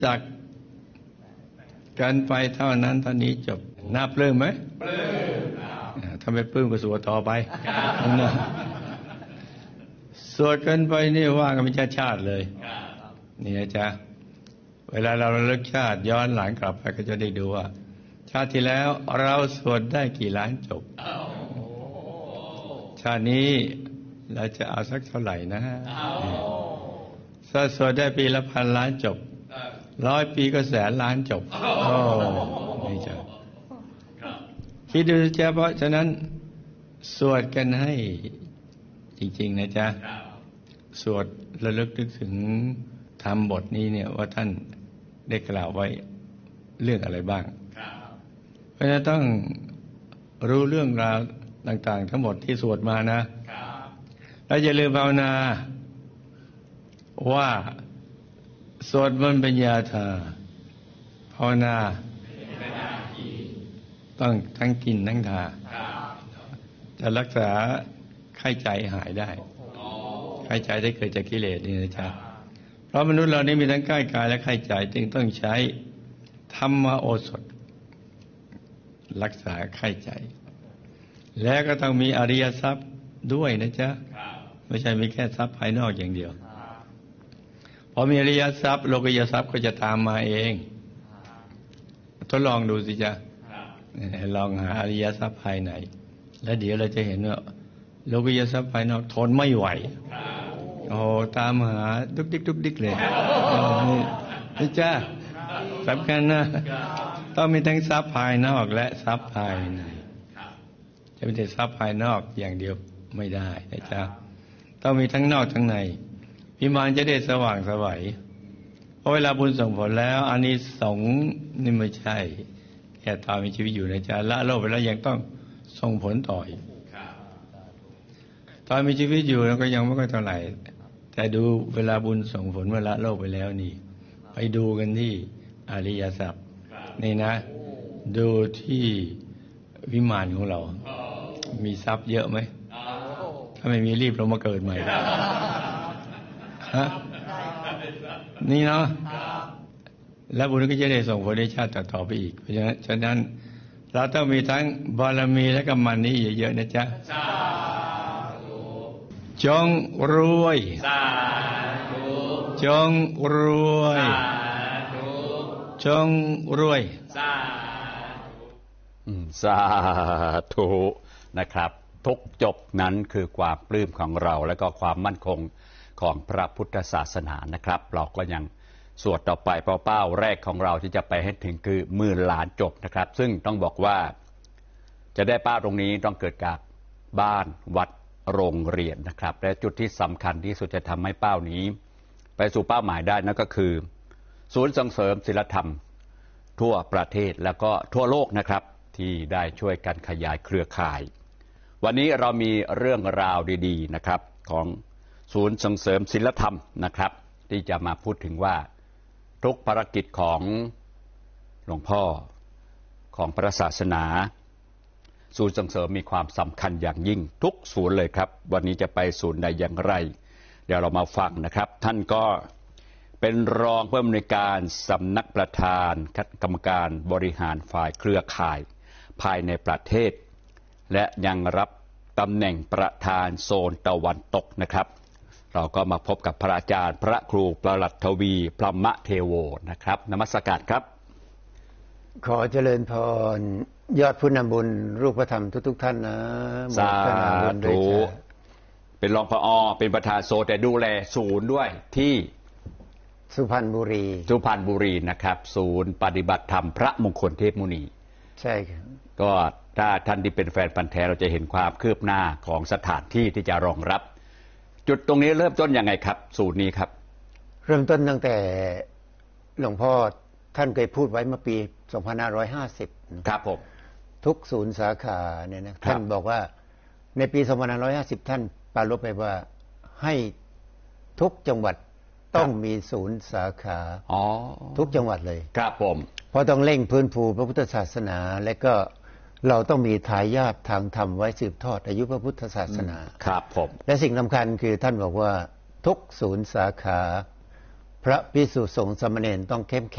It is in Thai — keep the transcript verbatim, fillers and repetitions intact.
จากกันไปเท่านั้นเท่านี้จบน่าปลื้มไหมปลื้มถ้าไม่ปลื้มก็สวดต่อไปสวดกันไปนี่ว่ากันเป็นชาติเลยนี่นะจ๊ะเวลาเราระลึกชาติย้อนหลังกลับไปก็จะได้ดูว่าชาติที่แล้วเราสวดได้กี่ล้านจบชาตินี้เราจะเอาสักเท่าไหร่นะถ้าสวดได้ปีละพันล้านจบร้อยปีก็แสนล้านจบโอ้นี่จ้ะคิดดูจ้ะเพราะฉะนั้นสวดกันให้จริงๆนะจ๊ะสวดระลึกนึกถึงธรรมบทนี้เนี่ยว่าท่านได้กล่าวไว้เรื่องอะไรบ้างเพราะฉะนั้นต้องรู้เรื่องราวต่างๆทั้งหมดที่สวดมานะแล้วอย่าลืมภาวนาว่าสวดมนต์เป็นยาทาภาวนาต้องทั้งกินทั้งทาจะรักษาไข้ใจหายได้ไข้ใจที่เกิดจากกิเลสนี่นะจ๊ะเพราะมนุษย์เรานี้มีทั้งไข้กายและไข้ใจจึงต้องใช้ธรรมโอสถรักษาไข้ใจและก็ต้องมีอริยทรัพย์ด้วยนะจ๊ะไม่ใช่มีแค่ทรัพย์ภายนอกอย่างเดียวพอมีอริยทรัพย์โลกุตตรทรัพย์ก็จะตามมาเองทดลองดูสิจ๊ะลองหาอริยทรัพย์ภายในแล้วเดี๋ยวเราจะเห็นว่าโลกุตตรทรัพย์ภายนอกทนไม่ไหวโอ้ตามหาดุกดิกดุกดิกเลยนี่จ้าสำคัญนะต้องมีทั้งทรัพย์ภายนอกและทรัพย์ภายในจะเป็นแต่ทรัพย์ภายนอกอย่างเดียวไม่ได้นะจ๊ะต้องมีทั้งนอกทั้งในวิมานจะได้สว่างสวัยเพราะเวลาบุญส่งผลแล้วอานิสงส์นี่ไม่ใช่แค่ตอนมีชีวิตอยู่นะจ๊ะละโลกไปแล้วยังต้องส่งผลต่ออีกตอนมีชีวิตอยู่แล้วก็ยังไม่ค่อยเท่าไหร่แต่ดูเวลาบุญส่งผลเวลาโลกไปแล้วนี่ไปดูกันที่อริยทรัพย์นี่นะดูที่วิมานของเรามีทรัพย์เยอะไหมถ้าไม่มีรีบลงมาเกิดใหม่ฮะนี่เนาะแล้วบุญก็จะได้ส่งผลในชาติต่อๆไปอีกเพราะฉะนั้นฉะนั้นเราต้องมีทั้งบารมีและกำมันนี้เยอะๆนะจ๊ะจงรวยจงรวยจงรวยสาธุนะครับทุกจบนั้นคือความปลื้มของเราและก็ความมั่นคงของพระพุทธศาสนานะครับเราก็ยังสวดต่อไปเป้าแรกของเราที่จะไปให้ถึงคือหมื่นล้านจบนะครับซึ่งต้องบอกว่าจะได้เป้าตรงนี้ต้องเกิดจากบ้านวัดโรงเรียนนะครับและจุดที่สำคัญที่สุดจะทำให้เป้านี้ไปสู่เป้าหมายได้นั่นก็คือศูนย์ส่งเสริมศีลธรรมทั่วประเทศแล้วก็ทั่วโลกนะครับที่ได้ช่วยกันขยายเครือข่ายวันนี้เรามีเรื่องราวดีๆนะครับของศูนย์ส่งเสริมศีลธรรมนะครับที่จะมาพูดถึงว่าทุกภารกิจของหลวงพ่อของพระศาสนาศูนย์ส่งเสริมมีความสำคัญอย่างยิ่งทุกศูนย์เลยครับวันนี้จะไปศูนย์ใดอย่างไรเดี๋ยวเรามาฟังนะครับท่านก็เป็นรองผู้อำนวยการสำนักประธานคณะกรรมการบริหารฝ่ายเครือข่ายภายในประเทศและยังรับตำแหน่งประธานโซนตะวันตกนะครับเราก็มาพบกับพระอาจารย์พระครูประหลัดทวีพรหมเทโวนะครับนมัสการครับขอเจริญพรยอดผู้นำบุญรูปธรรมทุกๆท่านนะสาธุเป็นรองผอ.เป็นประธานโซนแต่ดูแลศูนย์ด้วยที่สุพรรณบุรีสุพรรณบุรีนะครับศูนย์ปฏิบัติธรรมพระมงคลเทพมุนีใช่ครับก็ถ้าท่านที่เป็นแฟนพันธุ์แท้เราจะเห็นความคืบหน้าของสถานที่ที่จะรองรับจุดตรงนี้เริ่มต้นยังไงครับศูนย์นี้ครับเริ่มต้นตั้งแต่หลวงพ่อท่านเคยพูดไว้เมื่อปีสองพันห้าร้อยห้าสิบครับผมทุกศูนย์สาขาเนี่ยนะท่านบอกว่าในปีสองพันห้าร้อยห้าสิบท่านปรารภไปว่าให้ทุกจังหวัดต้องมีศูนย์สาขาทุกจังหวัดเลยครับผมเพราะต้องเร่งพื้นฟูพระพุทธศาสนาและก็เราต้องมีทายาททางธรรมไว้สืบทอดอายุพระพุทธศาสนาครับผมและสิ่งสำคัญคือท่านบอกว่าทุกศูนย์สาขาพระภิกษุสงฆ์สามเณรต้องเข้มแข็ง